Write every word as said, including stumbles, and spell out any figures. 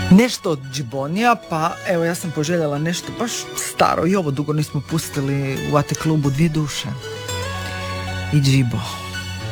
Nešto od Džibonija, pa evo ja sam poželjela nešto baš staro i ovo dugo nismo pustili u Ate klubu, Dvije duše i Džibo.